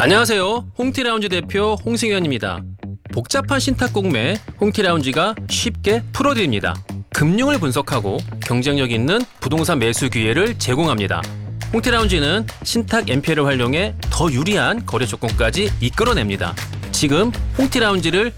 안녕하세요. 홍티라운지 대표 홍승현입니다. 복잡한 신탁 공매 홍티라운지가 쉽게 풀어드립니다. 금융을 분석하고 경쟁력 있는 부동산 매수 기회를 제공합니다. 홍티라운지는 신탁 MPL을 활용해 더 유리한 거래 조건까지 이끌어냅니다. 지금 홍티라운지를